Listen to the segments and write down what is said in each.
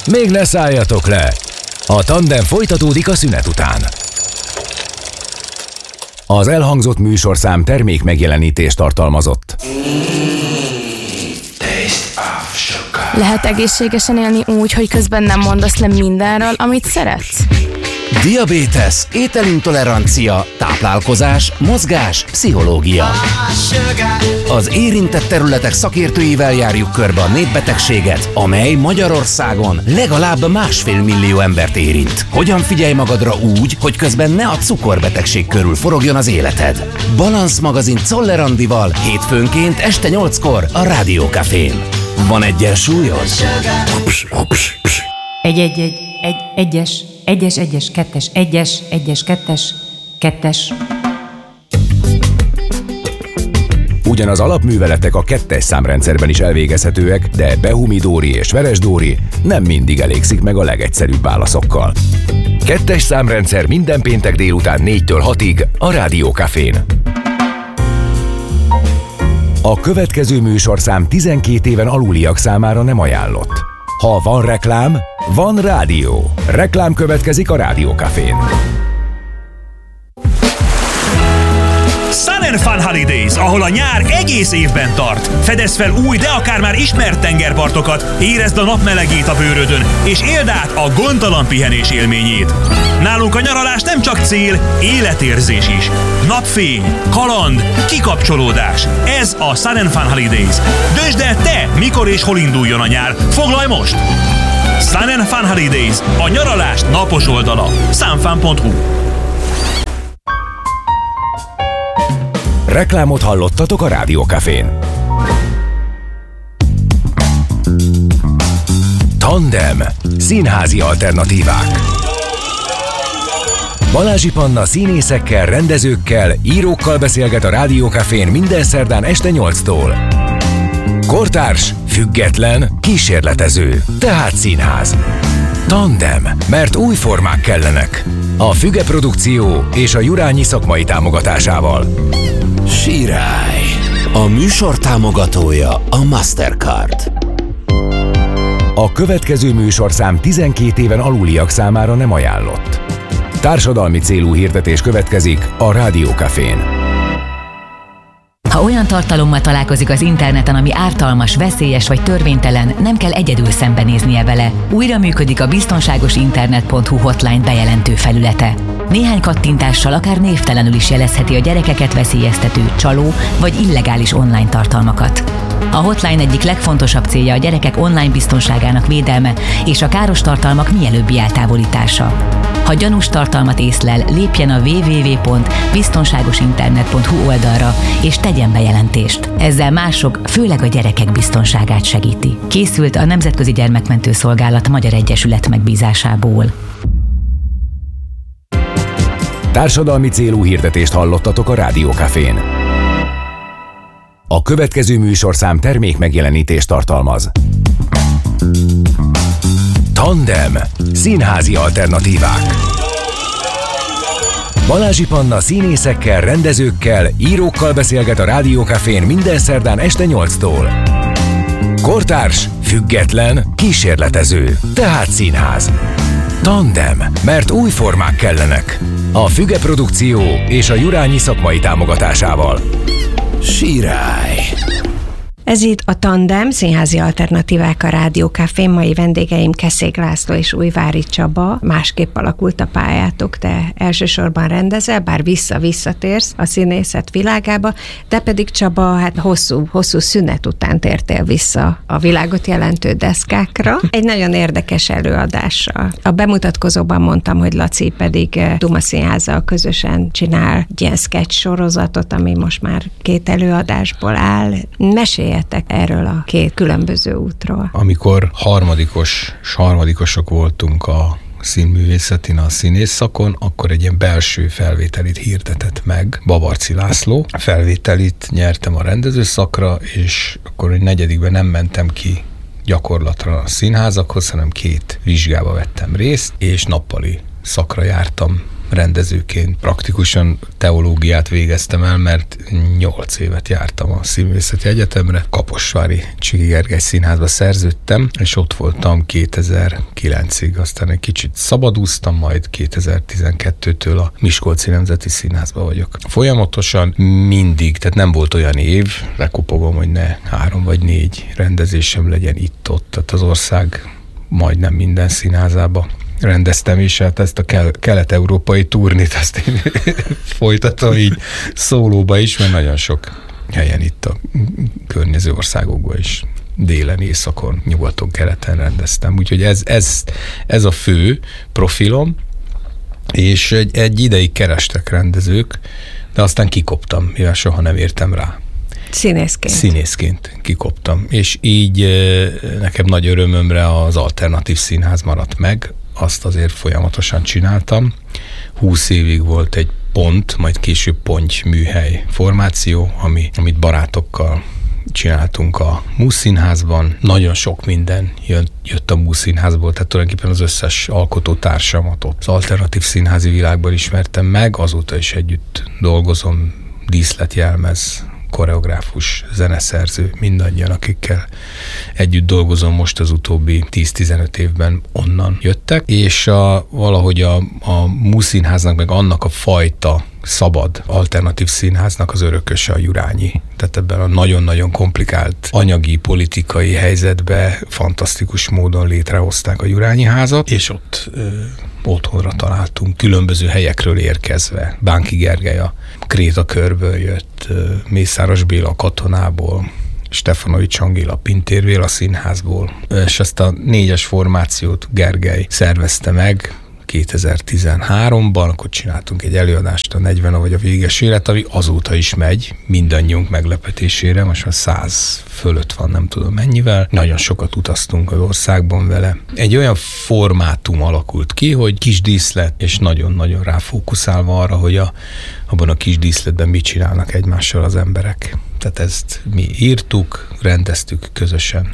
Még ne szálljatok le! A Tandem folytatódik a szünet után. Az elhangzott műsorszám termék megjelenítést tartalmazott. Lehet egészségesen élni úgy, hogy közben nem mondasz le mindenről, amit szeretsz? Diabétesz, ételintolerancia, táplálkozás, mozgás, pszichológia. Az érintett területek szakértőivel járjuk körbe a népbetegséget, amely Magyarországon legalább 1,5 millió embert érint. Hogyan figyelj magadra úgy, hogy közben ne a cukorbetegség körül forogjon az életed? Balansz magazin Czoller Andival hétfőnként este 8-kor a Rádió Cafén. Van egyensúlyod? Egyes, kettes. Ugyanaz alapműveletek a 2-es számrendszerben is elvégezhetőek, de Behumi-Dóri és Veres-Dóri nem mindig elégszik meg a legegyszerűbb válaszokkal. 2-es számrendszer minden péntek délután 4-től 6-ig a Rádió Cafén. A következő műsorszám 12 éven aluliak számára nem ajánlott. Ha van reklám, van rádió. Reklám következik a Rádió Cafén. Sun and Fun Holidays, ahol a nyár egész évben tart. Fedezz fel új, de akár már ismert tengerpartokat, érezd a napmelegét a bőrödön, és éld át a gondtalan pihenés élményét. Nálunk a nyaralás nem csak cél, életérzés is. Napfény, kaland, kikapcsolódás. Ez a Sun and Fun Holidays. Döntsd el te, mikor és hol induljon a nyár. Foglalj most! Sun and Fun Holidays, a nyaralás napos oldala. sunfun.hu. Reklámot hallottatok a Rádió Cafén. Tandem. Színházi alternatívák. Balázsi Panna színészekkel, rendezőkkel, írókkal beszélget a Rádió Cafén minden szerdán este 8-tól. Kortárs, független, kísérletező, tehát színház. Tandem, mert új formák kellenek. A Füge Produkció és a Jurányi szakmai támogatásával. Sirály. A műsor támogatója a Mastercard. A következő műsorszám 12 éven aluliak számára nem ajánlott. Társadalmi célú hirdetés következik a Rádió Cafén. Ha olyan tartalommal találkozik az interneten, ami ártalmas, veszélyes vagy törvénytelen, nem kell egyedül szembenéznie vele. Újra működik a biztonságosinternet.hu hotline bejelentő felülete. Néhány kattintással akár névtelenül is jelezheti a gyerekeket veszélyeztető, csaló vagy illegális online tartalmakat. A hotline egyik legfontosabb célja a gyerekek online biztonságának védelme és a káros tartalmak mielőbbi eltávolítása. Ha gyanús tartalmat észlel, lépjen a www.biztonságosinternet.hu oldalra és tegyen bejelentést. Ezzel mások, főleg a gyerekek biztonságát segíti. Készült a Nemzetközi Gyermekmentő Szolgálat Magyar Egyesület megbízásából. Társadalmi célú hirdetést hallottatok a Rádió Cafén. A következő műsorszám termék megjelenítést tartalmaz. Tandem. Színházi alternatívák. Balázsi Panna színészekkel, rendezőkkel, írókkal beszélget a Rádió Cafén minden szerdán este 8-tól. Kortárs, független, kísérletező, tehát színház. Tandem, mert új formák kellenek. A Füge Produkció és a Jurányi szakmai támogatásával. Sirály. Ez itt a Tandem, színházi alternatívák a Rádió Cafén. Mai vendégeim Keszég László és Újvári Csaba. Másképp alakult a pályátok, te elsősorban rendezel, bár visszatérsz a színészet világába, te pedig Csaba, hát hosszú szünet után tértél vissza a világot jelentő deszkákra. Egy nagyon érdekes előadással. A bemutatkozóban mondtam, hogy Laci pedig Duma Színházzal közösen csinál egy ilyen sketch sorozatot, ami most már 2 előadásból áll. Mesélj erről a 2 különböző útról. Amikor harmadikosok voltunk a színművészetin, a színész szakon, akkor egy ilyen belső felvételit hirdetett meg Babarczy László. A felvételit nyertem a rendezőszakra, és akkor egy 4. nem mentem ki gyakorlatra a színházakhoz, hanem 2 vizsgába vettem részt, és nappali szakra jártam rendezőként. Praktikusan teológiát végeztem el, mert 8 évet jártam a Színművészeti Egyetemre. Kaposvári Csiki Gergely Színházba szerződtem, és ott voltam 2009-ig. Aztán egy kicsit szabadúztam, majd 2012-től a Miskolci Nemzeti Színházba vagyok. Folyamatosan mindig, tehát nem volt olyan év, lekopogom, hogy ne 3 vagy 4 rendezésem legyen itt-ott, tehát az ország majdnem minden színházába rendeztem is, hát ezt a kelet-európai turnit, ezt én folytatom így szólóba is, mert nagyon sok helyen itt a környező országokban is délen, északon, nyugaton, keleten rendeztem. Úgyhogy ez a fő profilom, és egy ideig kerestek rendezők, de aztán kikoptam, mivel soha nem értem rá. Színészként kikoptam. És így nekem nagy örömömre az alternatív színház maradt meg, azt azért folyamatosan csináltam. 20 évig volt egy pont, majd később Ponty műhely formáció, amit barátokkal csináltunk a Múszszínházban. Nagyon sok minden jött a Múszszínházból, tehát tulajdonképpen az összes alkotótársamat ott az alternatív színházi világban ismertem meg, azóta is együtt dolgozom, díszletjelmez, koreográfus, zeneszerző, mindannyian, akikkel együtt dolgozom most az utóbbi 10-15 évben onnan jöttek, és valahogy a Múszszínháznak meg annak a fajta szabad alternatív színháznak az örököse a Jurányi. Tehát ebben a nagyon-nagyon komplikált anyagi, politikai helyzetben fantasztikus módon létrehozták a Jurányi házat, és ott otthonra találtunk, különböző helyekről érkezve. Bánki Gergely a Kréta körből jött, Mészáros Béla a Katonából, Stefanovics Angéla Pintér Béla színházból, és ezt a 4-es formációt Gergely szervezte meg 2013-ban, akkor csináltunk egy előadást, a 40 vagy a véges élet, ami azóta is megy, mindannyiunk meglepetésére, most már 100 fölött van, nem tudom mennyivel. Nagyon sokat utaztunk az országban vele. Egy olyan formátum alakult ki, hogy kis díszlet, és nagyon-nagyon ráfókuszálva arra, hogy abban a kis díszletben mit csinálnak egymással az emberek. Tehát ezt mi írtuk, rendeztük közösen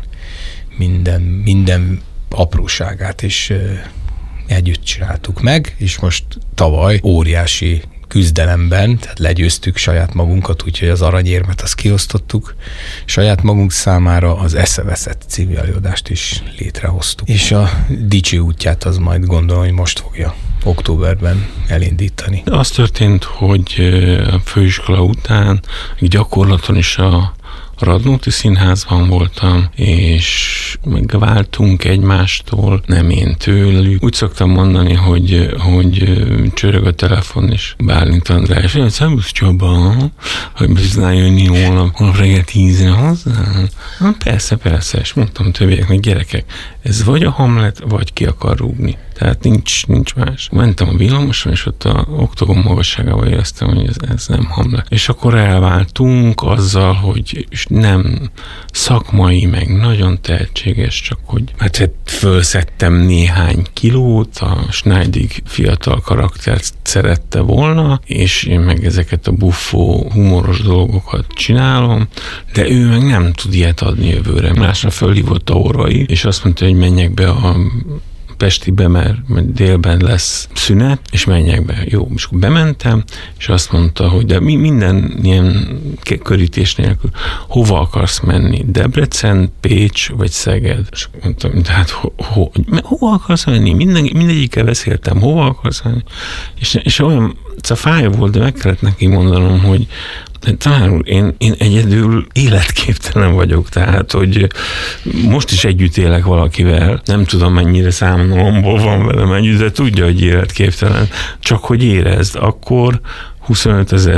minden apróságát, és együtt csináltuk meg, és most tavaly óriási küzdelemben, tehát legyőztük saját magunkat, úgyhogy az aranyérmet azt kiosztottuk saját magunk számára, az Eszeveszett című előadást is létrehoztuk. És a Dicső útját az majd gondolom, hogy most fogja októberben elindítani. Az történt, hogy a főiskola után gyakorlaton is a Radnóti Színházban voltam, és megváltunk egymástól, nem én tőlük. Úgy szoktam mondani, hogy csörög a telefon, és Bálint András, hogy Szervusz Csaba, hogy be tudnál jönni holnap reggel 10-re hozzá? Persze, és mondtam többieknek, gyerekek, ez vagy a Hamlet, vagy ki akar rúgni. Tehát nincs más. Mentem a villamoson, és ott a oktogon magasságával éreztem, hogy ez nem Hamlet. És akkor elváltunk azzal, hogy nem szakmai, meg nagyon tehetséges, csak hogy hát fölszedtem néhány kilót, a Schneidig fiatal karaktert szerette volna, és én meg ezeket a buffó, humoros dolgokat csinálom, de ő meg nem tud ilyet adni jövőre. Másra fölhívott a Orvai, és azt mondta, hogy menjek be a Pestibe, mert délben lesz szünet, és menjek be. Jó, és akkor bementem, és azt mondta, hogy de minden ilyen körítés nélkül, hova akarsz menni? Debrecen, Pécs, vagy Szeged? És mondtam, tehát hova akarsz menni? Mindegyikkel beszéltem, hova akarsz menni? És olyan fáj volt, de meg kellett neki mondanom, hogy tanár úr, én egyedül életképtelen vagyok, tehát, hogy most is együtt élek valakivel, nem tudom mennyire számolomból van velem együtt, de tudja, hogy életképtelen, csak hogy érezd, akkor 25 000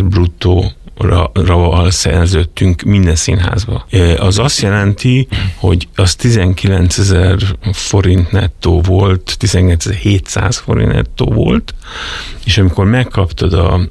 bruttóra szerződtünk minden színházba. Az azt jelenti, hogy az 19 000 forint nettó volt, 19 700 forint nettó volt, és amikor megkaptad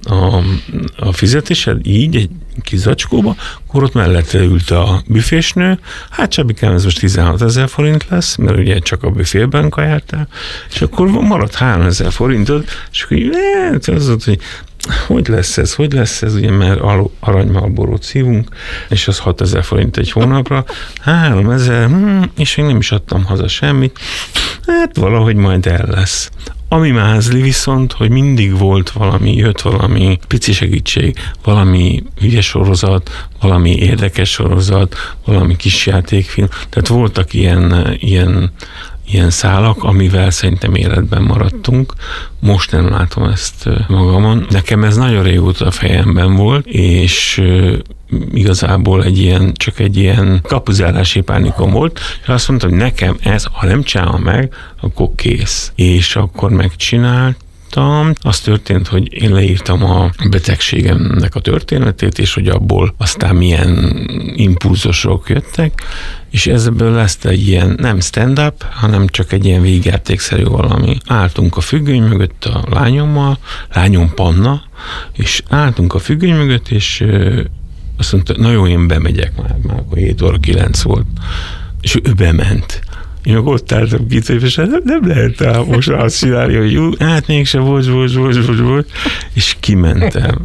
a fizetésed így egy kis zacskóba, akkor ott mellette ült a büfésnő, hát Csabikám, ez most 16 000 forint lesz, mert ugye csak a büfében kajáltál, és akkor maradt 3 000 forintod, és akkor az ott, hogy lesz ez, ugye, mert aranymalborót szívunk, és az 6 000 forint egy hónapra, 3 000, és még nem is adtam haza semmit, hát valahogy majd el lesz. Ami mázli viszont, hogy mindig volt jött valami pici segítség, valami ügyes sorozat, valami érdekes sorozat, valami kis játékfilm. Tehát voltak ilyen szálak, amivel szerintem életben maradtunk. Most nem látom ezt magamon. Nekem ez nagyon régóta a fejemben volt, és igazából csak egy ilyen kapuzárási pánikom volt, és azt mondtam, hogy nekem ez, ha nem csinálom meg, akkor kész. És akkor megcsináltam. Az történt, hogy én leírtam a betegségemnek a történetét, és hogy abból aztán milyen impulzusok jöttek, és ebből lesz egy ilyen nem stand-up, hanem csak egy ilyen végjátékszerű valami. Álltunk a függöny mögött a lányommal, lányom Panna, és álltunk a függöny mögött, és azt mondta, na jó, én bemegyek már akkor 7 óra 9 volt. És ő bement. Én meg ott álltam ki, és nem lehet most azt csinálni, hogy jó, hát mégse bocs, és kimentem.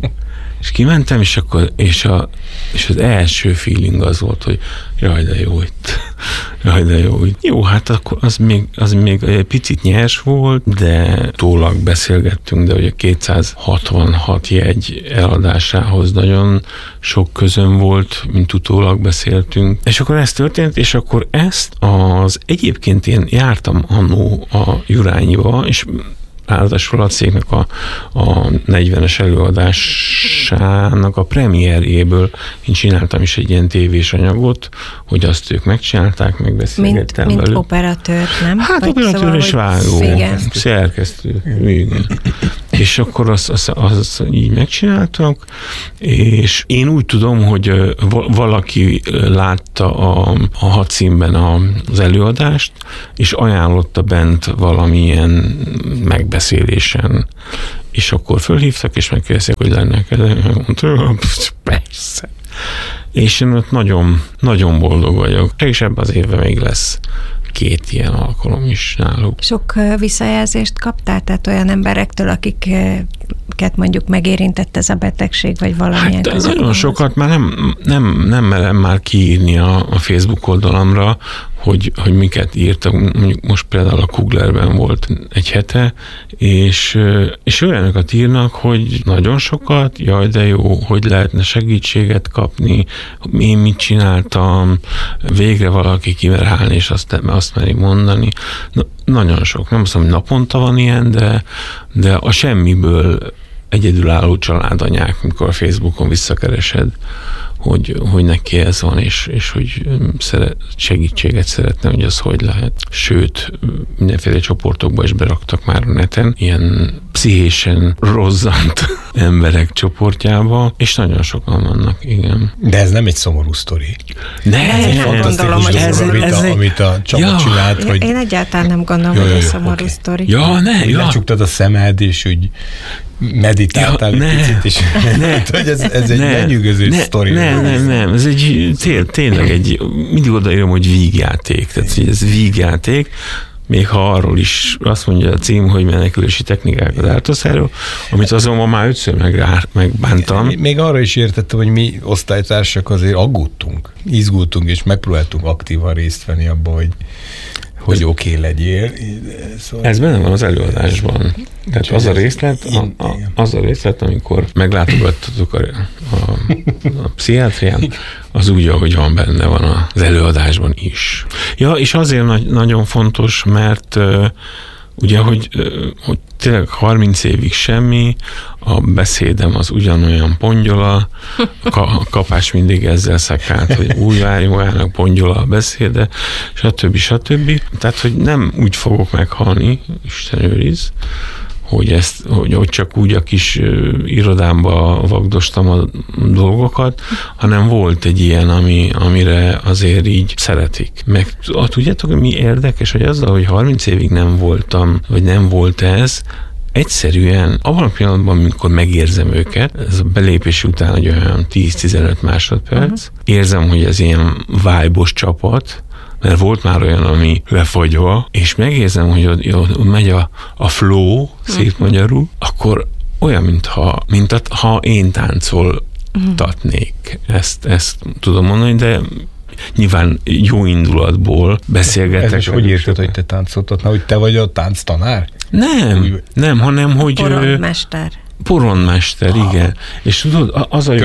És az első feeling az volt, hogy jaj, de jó itt. Jó, hát akkor az még egy picit nyers volt, de tólag beszélgettünk, de ugye 266 jegy eladásához nagyon sok közön volt, mint utólag beszéltünk. És akkor ez történt, és akkor egyébként én jártam annó a Jurányiba, és ráadásul a cégnek a 40-es előadásának a premierjéből én csináltam is egy ilyen tévés anyagot, hogy azt ők megcsinálták, megbeszélgettem velük. Mint operatőr, nem? Hát operatőr és vágó, szerkesztő. Igen. És akkor azt így megcsináltak, és én úgy tudom, hogy valaki látta a hadszínben az előadást, és ajánlotta bent valamilyen megbeszélésen, és akkor fölhívtak, és megkérdezték, hogy lenne mondta, persze. És én ott nagyon, nagyon boldog vagyok. És ebben az évben még lesz 2 ilyen alkalom is náluk. Sok visszajelzést kaptál? Tehát olyan emberektől, akiket mondjuk megérintett ez a betegség, vagy valamilyen Hát nagyon sokat már nem merem már kiírni a Facebook oldalamra, hogy miket írtak. Mondjuk most például a Kuglerben volt egy hete, és olyanokat írnak, hogy nagyon sokat, jaj de jó, hogy lehetne segítséget kapni, én mit csináltam, végre valaki kimer állni, és azt meri mondani. Nagyon sok. Nem azt mondom, hogy naponta van ilyen, de a semmiből egyedülálló családanyák, mikor a Facebookon visszakeresed, hogy neki ez van, és hogy segítséget szeretne, hogy az hogy lehet. Sőt, mindenféle csoportokba is beraktak már a neten, ilyen pszichésen rozzant emberek csoportjába, és nagyon sokan vannak, igen. De ez nem egy szomorú sztori. Nem gondolom, hogy amit a Csaba csinált, hogy... Én egyáltalán nem gondolom, hogy ez szomorú sztori. Lecsuktat a szemed, és úgy meditáltál egy picit, és hogy ez egy lenyűgöző sztori. Nem, ez tényleg mindig odaírom, hogy vígjáték, tehát hogy ez vígjáték, még ha arról is azt mondja a cím, hogy menekülési technikák az ártószáról, amit azonban már 5-ször megbántam. Még arra is értettem, hogy mi osztálytársak azért aggódtunk, izgultunk, és megpróbáltunk aktívan részt venni abban, hogy oké legyél. Szóval ez benne van az előadásban. Tehát az a részlet, amikor meglátogattatok a pszichiátrián, az úgy, ahogy benne van az előadásban is. Ja, és azért nagyon fontos, mert ugye, hogy tényleg 30 évig semmi, a beszédem az ugyanolyan pongyola, a kapás mindig ezzel szekált, hogy úgy várjuk, pongyola a beszéde, stb. Tehát, hogy nem úgy fogok meghalni, Isten őriz, hogy csak úgy a kis irodámba vagdostam a dolgokat, hanem volt egy ilyen, amire azért így szeretik. Meg tudjátok, hogy mi érdekes, hogy azzal, hogy 30 évig nem voltam, vagy nem volt ez, egyszerűen abban a pillanatban, amikor megérzem őket, ez a belépés után egy olyan 10-15 másodperc, érzem, hogy ez ilyen vibe-os csapat, mert volt már olyan, ami lefagyva, és megérzem, hogy ott megy a flow, szép magyarul, akkor olyan, mintha én táncoltatnék. Ezt tudom mondani, de nyilván jó indulatból beszélgetek. És hogy érted, hogy te táncoltatnál, hogy te vagy a tánctanár? Nem, hanem hogy... Porondmester. Porondmester, igen. És tudod, az a jó...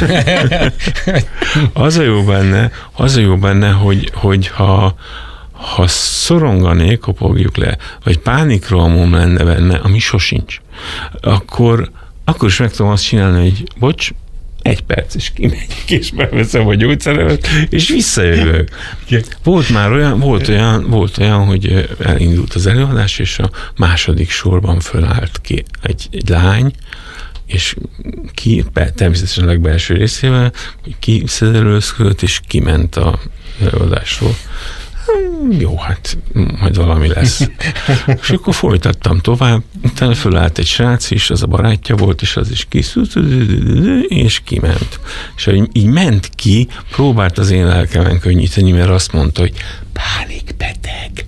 az a jó benne, hogy ha szoronganék, kopogjuk le, vagy pánikrohamom lenne benne, ami sosincs, akkor is meg tudom azt csinálni, hogy bocs, 1 perc, és kimegyek, és beveszem a gyógyszeremet, és visszajövök. Volt olyan, hogy elindult az előadás, és a második sorban fölállt ki egy lány, és természetesen a legbelső részével, hogy kiszedelőzködött, és kiment a előadásról. Jó, hát majd valami lesz. És akkor folytattam tovább, utána fölállt egy srác is, az a barátja volt, és az is és kiment. És így ment ki, próbált az én lelkemen könnyíteni, mert azt mondta, hogy pánikbeteg.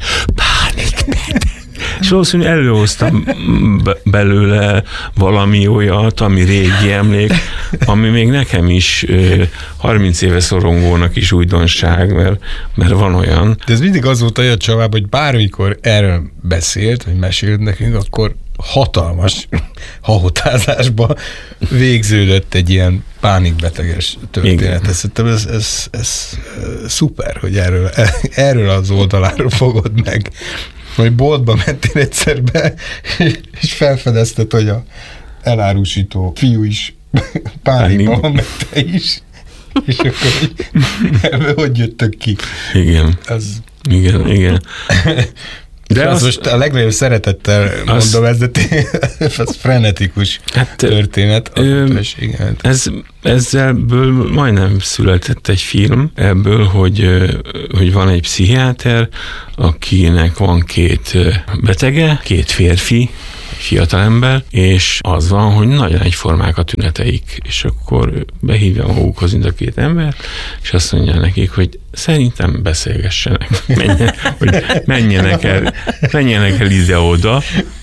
És valószínűleg előhoztam belőle valami olyat, ami régi emlék, ami még nekem is 30 éve szorongónak is újdonság, mert van olyan. De ez mindig az volt a Csabában, hogy bármikor erről beszélt, vagy mesélt nekünk, akkor hatalmas hahotázásba végződött egy ilyen pánikbeteges történet. Szerintem ez szuper, hogy erről az oldaláról fogod meg. Hogy boltba mentél egyszer be, és felfedezted, hogy a elárusító fiú is pánikban van, meg te is. És akkor ebből hogy jöttök ki? Igen. Igen. De az most a legnagyobb szeretettel mondom, ez frenetikus történet. Ezzelből majdnem született egy film, ebből, hogy van egy pszichiáter, akinek van 2 betege, 2 férfi, fiatalember, és az van, hogy nagyon egyformák a tüneteik, és akkor behívja magukhoz mind a 2 ember, és azt mondja nekik, hogy szerintem beszélgessenek, menjenek el ide-oda,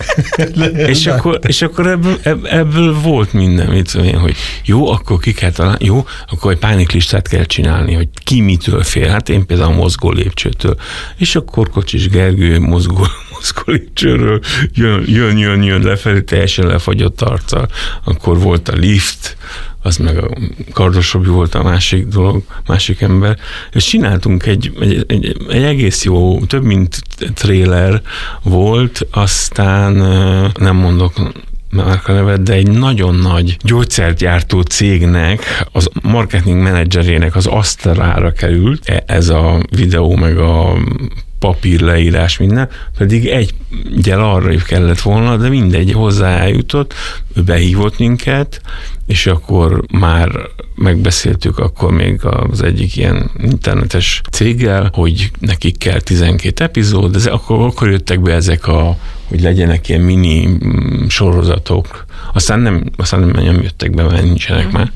és akkor ebből volt minden, mit mondjam, hogy jó, akkor ki kell találni, jó, akkor egy pániklistát kell csinálni, hogy ki mitől fél, hát én például a mozgó lépcsőtől, és akkor Kocsis Gergő mozgó lépcsőről jön lefelé, teljesen lefagyott arccal, akkor volt a lift, az meg a Kardos Robi volt a másik ember, és csináltunk egy egész jó, több mint trailer volt, aztán nem mondok márkanevet, de egy nagyon nagy gyógyszergyártó cégnek, az marketing menedzserének az asztalára került ez a videó, meg a papírleírás, minden, pedig egyel arra kellett volna, de mindegy, hozzá eljutott, ő behívott minket, és akkor már megbeszéltük akkor még az egyik ilyen internetes céggel, hogy nekik kell 12 epizód, de akkor jöttek be ezek hogy legyenek ilyen mini sorozatok. Aztán nem jöttek be, mert nincsenek már.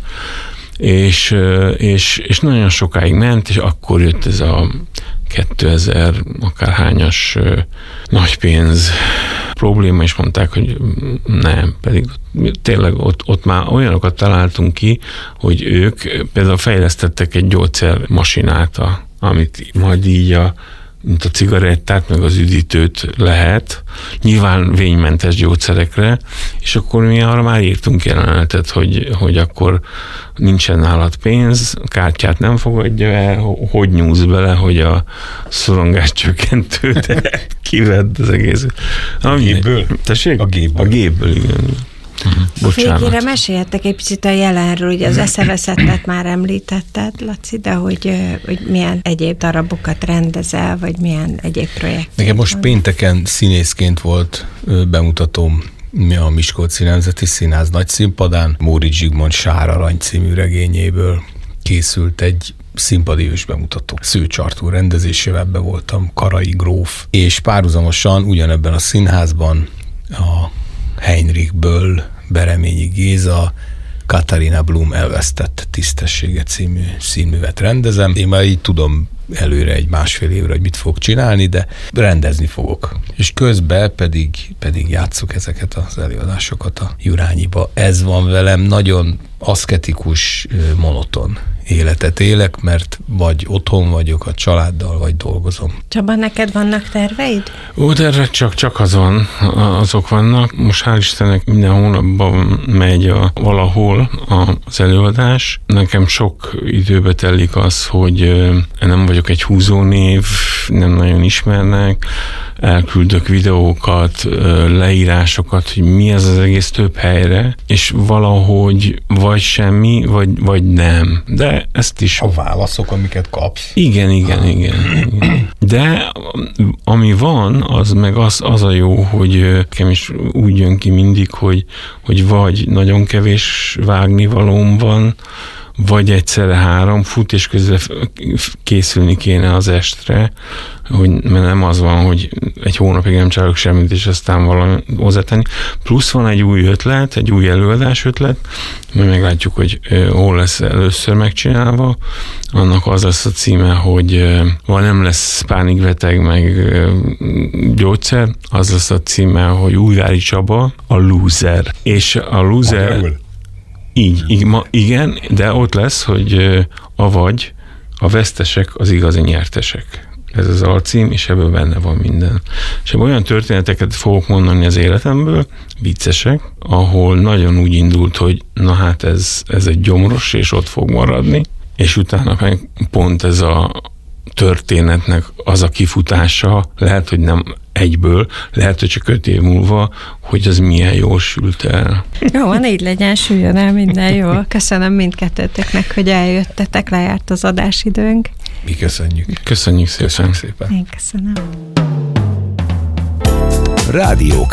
És nagyon sokáig ment, és akkor jött ez a 2000 akárhányas nagy pénz probléma, és mondták, hogy nem, pedig tényleg ott már olyanokat találtunk ki, hogy ők például fejlesztettek egy gyógyszermasinát, amit majd így mint a cigarettát, meg az üdítőt lehet, nyilván vénymentes gyógyszerekre, és akkor mi arra már írtunk jelenetet, hogy akkor nincsen nálad pénz, kártyát nem fogadja el, hogy nyúlsz bele, hogy a szorongáscsökkentőt kivedd az egész. A gépből? Tessék? A gépből, igen. Bocsánat. Végére meséljetek egy picit a jelenről, ugye az eszeveszettet már említetted, Laci, de hogy milyen egyéb darabokat rendezel, vagy milyen egyéb projekt. Nekem most pénteken színészként volt bemutatóm a Miskolci Nemzeti Színház nagyszínpadán. Móricz Zsigmond Sár Arany című regényéből készült egy színpadi ősbemutató. Szőcs Artúr rendezésével ebbe voltam, Karai gróf, és párhuzamosan ugyanebben a színházban a Heinrichből Bereményi Géza Katarina Blum elvesztett tisztessége című színművet rendezem. Én már így tudom előre egy 1,5 évre, hogy mit fogok csinálni, de rendezni fogok. És közben pedig játsszuk ezeket az előadásokat a Jurányiba. Ez van velem, nagyon aszketikus, monoton életet élek, mert vagy otthon vagyok a családdal, vagy dolgozom. Csaba, neked vannak terveid? De csak azok vannak. Most hál' Istennek minden hónapban megy valahol az előadás. Nekem sok időbe telik az, hogy nem vagyok egy húzónév, nem nagyon ismernek, elküldök videókat, leírásokat, hogy mi ez az egész több helyre, és valahogy vagy semmi, vagy nem. De ezt is... A válaszok, amiket kapsz. Igen. De ami van, az meg az a jó, hogy nekem is úgy jön ki mindig, hogy vagy nagyon kevés vágnivalóm van, vagy egyszerre 3 fut, és közben készülni kéne az estre, mert nem az van, hogy egy hónapig nem csinálok semmit, és aztán valami hozzátenni. Plusz van egy új ötlet, egy új előadás ötlet, majd meglátjuk, hogy hol lesz először megcsinálva. Annak az lesz a címe, hogy nem lesz pánikbeteg, meg gyógyszer, az lesz a címe, hogy Újvári Csaba, a loser. És a loser... Igen, de ott lesz, hogy a vesztesek az igazi nyertesek. Ez az alcím, és ebből benne van minden. És olyan történeteket fogok mondani az életemből, viccesek, ahol nagyon úgy indult, hogy na hát ez egy gyomros, és ott fog maradni, és utána meg pont ez a történetnek az a kifutása, lehet, hogy nem egyből, lehet, hogy csak 5 év múlva, hogy az milyen jól sült el. Jó, van, így legyen, süljön el minden jól. Köszönöm mindkettőtöknek, hogy eljöttetek, lejárt az adásidőnk. Mi köszönjük. Köszönjük szépen. Én köszönöm. Rádió